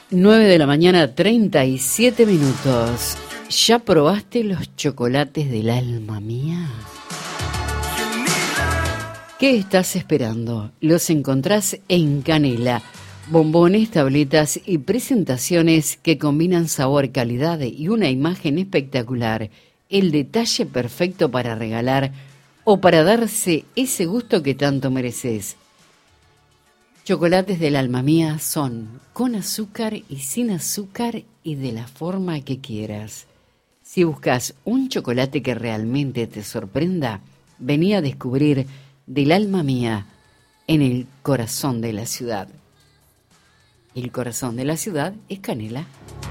9 de la mañana, 37 minutos. ¿Ya probaste los chocolates del alma mía? ¿Qué estás esperando? Los encontrás en Canela. Bombones, tabletas y presentaciones que combinan sabor, calidad y una imagen espectacular. El detalle perfecto para regalar o para darse ese gusto que tanto mereces. Chocolates del alma mía son con azúcar y sin azúcar y de la forma que quieras. Si buscas un chocolate que realmente te sorprenda, vení a descubrir del alma mía en el corazón de la ciudad. El corazón de la ciudad es Canela.